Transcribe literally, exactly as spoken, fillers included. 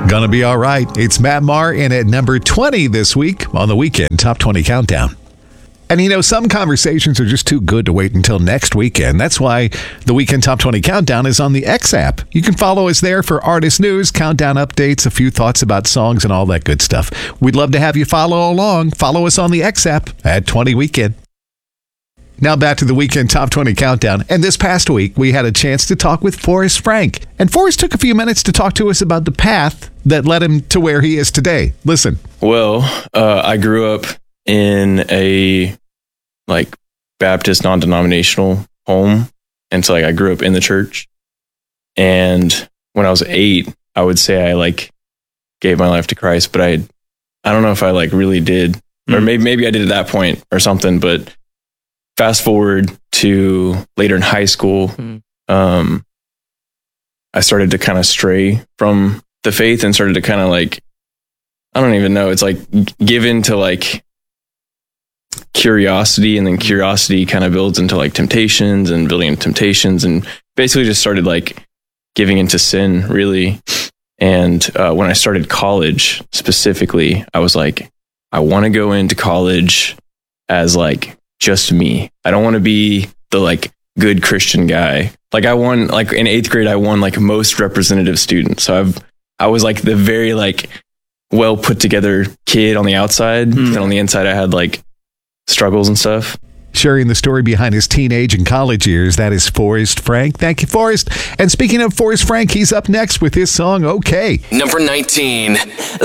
Gonna be all right. It's Matt Maher in at number twenty this week on the Weekend Top twenty Countdown. And you know, some conversations are just too good to wait until next weekend. That's why the Weekend Top twenty Countdown is on the X app. You can follow us there for artist news, countdown updates, a few thoughts about songs, and all that good stuff. We'd love to have you follow along. Follow us on the X app at twenty Weekend. Now back to the Weekend Top twenty Countdown. And this past week, we had a chance to talk with Forrest Frank. And Forrest took a few minutes to talk to us about the path that led him to where he is today. Listen. Well, uh, I grew up in a like Baptist non-denominational home. And so like I grew up in the church. And when I was eight, I would say I like gave my life to Christ, but I I don't know if I like really did. Mm-hmm. Or maybe maybe I did at that point or something, but fast forward to later in high school, mm. um, I started to kind of stray from the faith and started to kind of like, I don't even know. It's like give in to like curiosity, and then curiosity kind of builds into like temptations and building into temptations, and basically just started like giving into sin really. And uh, when I started college specifically, I was like, I want to go into college as like just me. I don't want to be the like good Christian guy. Like I won, like in eighth grade, I won like most representative student. So I've, I was like the very like well put together kid on the outside. Mm. And on the inside, I had like struggles and stuff. Sharing the story behind his teenage and college years, that is Forrest Frank. Thank you, Forrest. And speaking of Forrest Frank, he's up next with his song, Okay. Number nineteen.